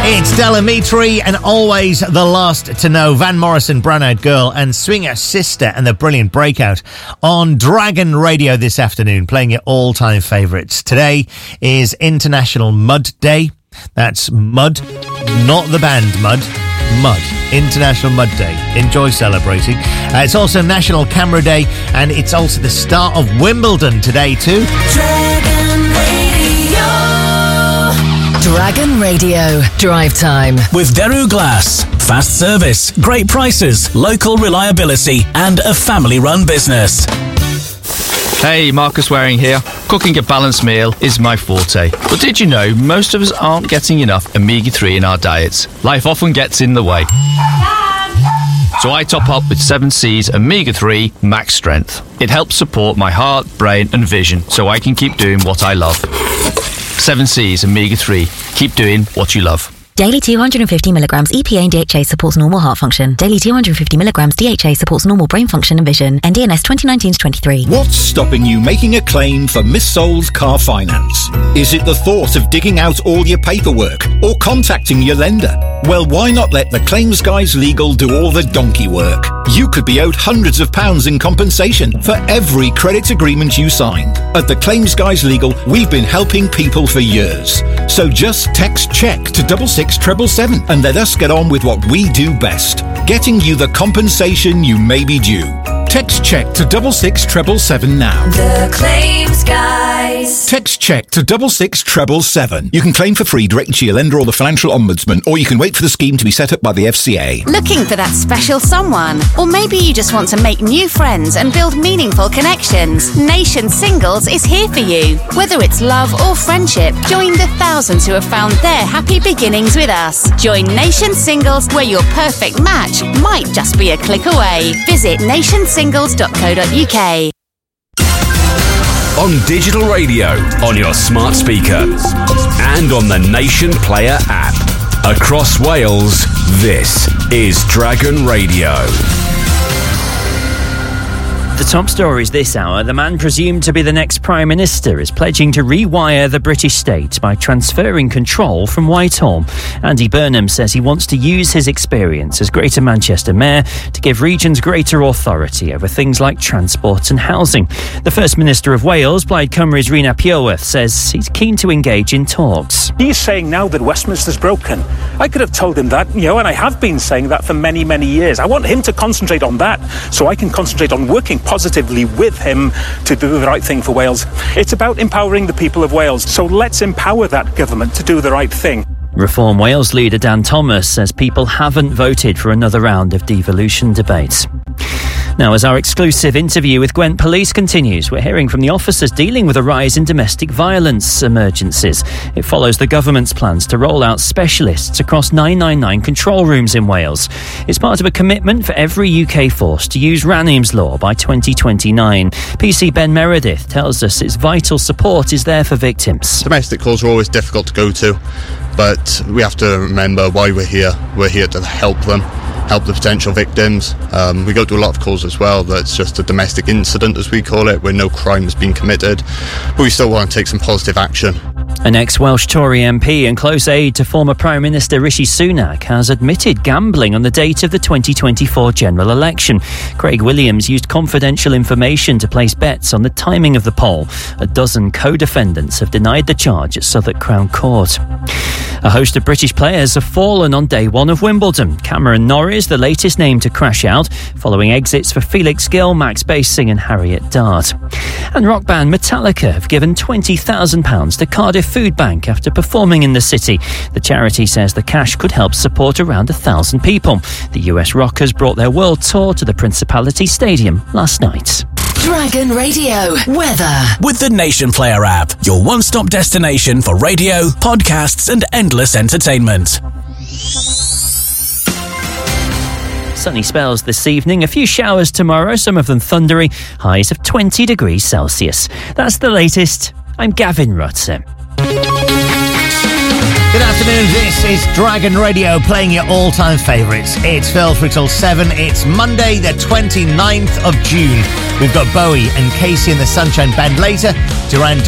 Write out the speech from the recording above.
It's Delamitri and Always the Last to Know. Van Morrison, Brown Eyed Girl and Swinger Sister and the Brilliant Breakout on Dragon Radio this afternoon, playing your all-time favourites. Today is International Mud Day. That's Mud, not the band Mud. Mud. International Mud Day. Enjoy celebrating. It's also National Camera Day, and it's also the start of Wimbledon today too. Dragon Radio Drive Time with Daru Glass. Fast service, great prices, local reliability and a family-run business. Hey, Marcus Waring here. Cooking a balanced meal is my forte. But did you know most of us aren't getting enough omega-3 in our diets? Life often gets in the way. So I top up with 7C's Omega-3 Max Strength. It helps support my heart, brain and vision so I can keep doing what I love. 7C's Omega-3. Keep doing what you love. Daily 250 milligrams EPA and DHA supports normal heart function. Daily 250 milligrams DHA supports normal brain function and vision. NDNS 2019-23. What's stopping you making a claim for Miss Soul's car finance? Is it the thought of digging out all your paperwork or contacting your lender? Well, why not let the Claims Guys Legal do all the donkey work? You could be owed hundreds of pounds in compensation for every credit agreement you signed. At the Claims Guys Legal, we've been helping people for years. So just text CHECK to 66777 and let us get on with what we do best, getting you the compensation you may be due. Text CHECK to 66777 now. The Claims Guys. Text CHECK to 66777. You can claim for free direct to your lender or the Financial Ombudsman, or you can wait for the scheme to be set up by the FCA. Looking for that special someone? Or maybe you just want to make new friends and build meaningful connections. Nation Singles is here for you. Whether it's love or friendship, join the thousands who have found their happy beginnings with us. Join Nation Singles, where your perfect match might just be a click away. Visit nationsingles.co.uk. On digital radio, on your smart speaker, and on the Nation Player app. Across Wales, this is Dragon Radio. The top stories this hour. The man presumed to be the next Prime Minister is pledging to rewire the British state by transferring control from Whitehall. Andy Burnham says he wants to use his experience as Greater Manchester Mayor to give regions greater authority over things like transport and housing. The First Minister of Wales, Plaid Cymru's Rhys Iorwerth, says he's keen to engage in talks. He's saying now that Westminster's broken. I could have told him that, and I have been saying that for many, many years. I want him to concentrate on that so I can concentrate on working positively with him to do the right thing for Wales. It's about empowering the people of Wales, so let's empower that government to do the right thing. Reform Wales leader Dan Thomas says people haven't voted for another round of devolution debates. Now, as our exclusive interview with Gwent Police continues, we're hearing from the officers dealing with a rise in domestic violence emergencies. It follows the government's plans to roll out specialists across 999 control rooms in Wales. It's part of a commitment for every UK force to use Ranim's Law by 2029. PC Ben Meredith tells us its vital support is there for victims. Domestic calls are always difficult to go to, but we have to remember why we're here. We're here to help them, help the potential victims. We go to a lot of calls as well that's just a domestic incident, as we call it, where no crime has been committed, but we still want to take some positive action. An ex-Welsh Tory MP and close aide to former Prime Minister Rishi Sunak has admitted gambling on the date of the 2024 general election. Craig Williams used confidential information to place bets on the timing of the poll. A dozen co-defendants have denied the charge at Southwark Crown Court. A host of British players have fallen on day one of Wimbledon. Cameron Norrie, the latest name to crash out, following exits for Felix Gill, Max Basing and Harriet Dart. And rock band Metallica have given £20,000 to Cardiff Food Bank after performing in the city. The charity says the cash could help support around 1,000 people. The US rockers brought their world tour to the Principality Stadium last night. Dragon Radio weather with the Nation Player app, your one-stop destination for radio, podcasts and endless entertainment. Sunny spells this evening, a few showers tomorrow, some of them thundery, highs of 20 degrees Celsius. That's the latest. I'm Gavin Rutzer. Good afternoon, this is Dragon Radio playing your all-time favourites. It's Phil through till 7. It's Monday the 29th of June. We've got Bowie and Casey and the Sunshine Band later. Duran